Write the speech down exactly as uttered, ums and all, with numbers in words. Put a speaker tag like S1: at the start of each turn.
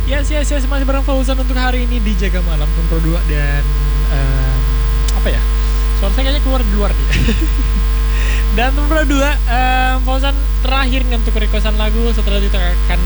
S1: Yes, yes, yes, masih bareng Fauzan untuk hari ini di Jaga Malam Kompro dua. Dan um, apa ya, suara saya kayaknya keluar di luar nih. Dan Kompro dua, um, Fauzan terakhir nih untuk requestan lagu. Setelah itu akan